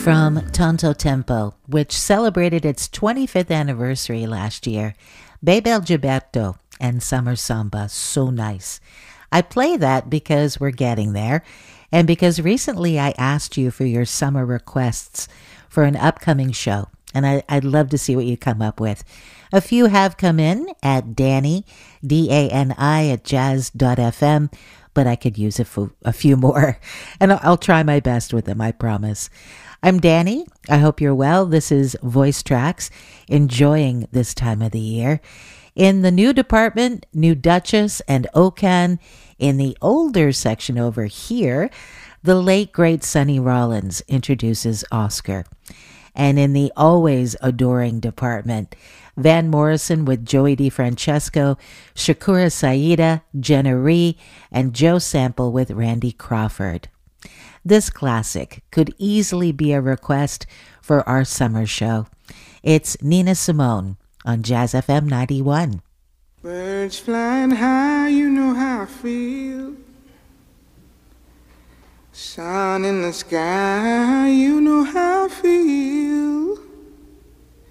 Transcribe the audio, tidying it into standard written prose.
From Tanto Tempo, which celebrated its 25th anniversary last year, Bebel Gilberto and Summer Samba, so nice. I play that because we're getting there, and because recently I asked you for your summer requests for an upcoming show, and I'd love to see what you come up with. A few have come in at Danny, DANI at jazz.fm, but I could use a few more, and I'll try my best with them, I promise. I'm Danny. I hope you're well. This is Voice Tracks, enjoying this time of the year. In the new department, New Duchess and Okan. In the older section over here, the late, great Sonny Rollins introduces Oscar. And in the always adoring department, Van Morrison with Joey DeFrancesco, Shakura Saida, Jenna Ree, and Joe Sample with Randy Crawford. This classic could easily be a request for our summer show. It's Nina Simone on Jazz FM 91. Birds flying high, you know how I feel. Sun in the sky, you know how I feel.